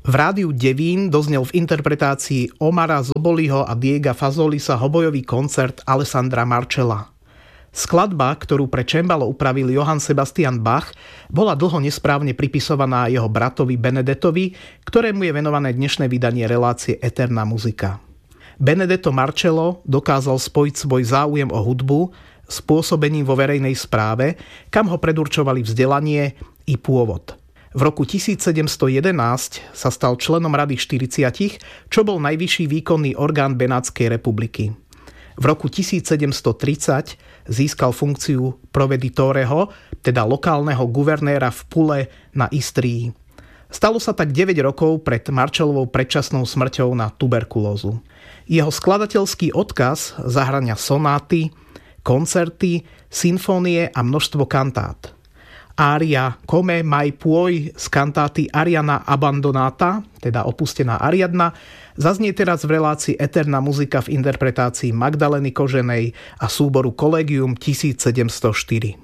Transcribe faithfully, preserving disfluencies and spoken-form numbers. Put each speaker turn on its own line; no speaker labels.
V rádiu Devín doznel v interpretácii Omara Zoboliho a Diega Fazolisa hobojový koncert Alessandra Marcella. Skladba, ktorú pre cembalo upravil Johann Sebastian Bach, bola dlho nesprávne pripisovaná jeho bratovi Benedettovi, ktorému je venované dnešné vydanie relácie Eterna muzika. Benedetto Marcello dokázal spojiť svoj záujem o hudbu s pôsobením vo verejnej správe, kam ho predurčovali vzdelanie i pôvod. V roku tisícsedemsto jedenásť sa stal členom Rady štyridsať, čo bol najvyšší výkonný orgán Benátskej republiky. V roku tisícsedemsto tridsať získal funkciu proveditoreho, teda lokálneho guvernéra v Pule na Istrii. Stalo sa tak deväť rokov pred Marcellovou predčasnou smrťou na tuberkulózu. Jeho skladateľský odkaz zahrania sonáty, koncerty, symfónie a množstvo kantát. Ária Come mai puoi z kantáty Ariana Abbandonata, teda opustená Ariadna, zaznie teraz v relácii Eterna muzika v interpretácii Magdaleny Koženej a súboru Collegium tisícsedemstoštyri.